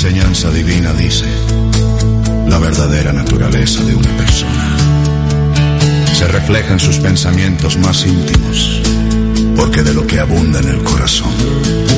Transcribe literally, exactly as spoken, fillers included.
enseñanza divina dice: la verdadera naturaleza de una persona se refleja en sus pensamientos más íntimos, porque de lo que abunda en el corazón